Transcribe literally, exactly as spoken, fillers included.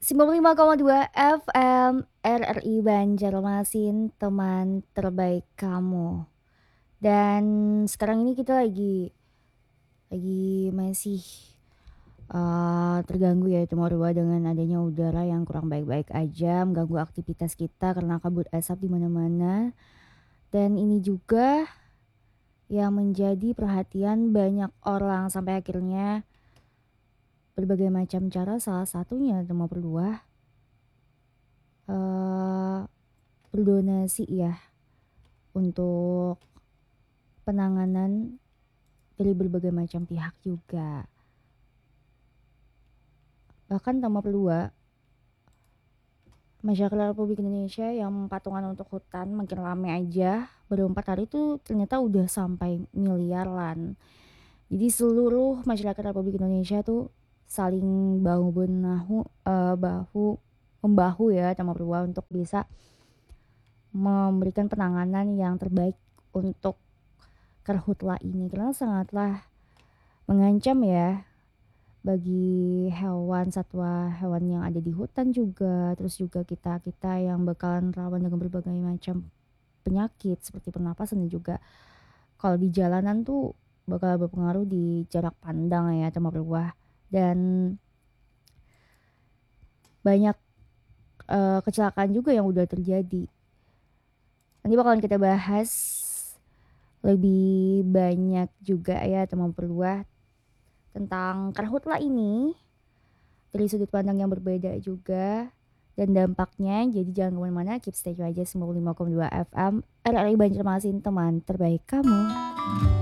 sembilan puluh lima koma dua F M R R I Banjarmasin, teman terbaik kamu. Dan sekarang ini kita lagi lagi masih uh, terganggu ya Timur dengan adanya udara yang kurang baik-baik aja, mengganggu aktivitas kita karena kabut asap di mana-mana. Dan ini juga yang menjadi perhatian banyak orang sampai akhirnya berbagai macam cara, salah satunya Temu berdua uh, berdonasi ya untuk penanganan dari berbagai macam pihak juga. Bahkan Tama Pelua, masyarakat Republik Indonesia yang patungan untuk hutan makin rame aja, baru empat hari itu ternyata udah sampai miliaran. Jadi seluruh masyarakat Republik Indonesia tuh saling bahu benahu, uh, bahu membahu ya Tama Pelua untuk bisa memberikan penanganan yang terbaik untuk karhutla ini, karena sangatlah mengancam ya bagi hewan satwa hewan yang ada di hutan juga, terus juga kita kita yang bakalan rawan dengan berbagai macam penyakit seperti pernapasan, dan juga kalau di jalanan tuh bakal berpengaruh di jarak pandang ya sama berbuah, dan banyak uh, kecelakaan juga yang udah terjadi. Nanti bakalan kita bahas lebih banyak juga ya teman perluah tentang karhutla ini dari sudut pandang yang berbeda juga dan dampaknya. Jadi jangan kemana-mana, keep stay aja sembilan puluh lima koma dua F M R R I Banjarmasin, teman terbaik kamu.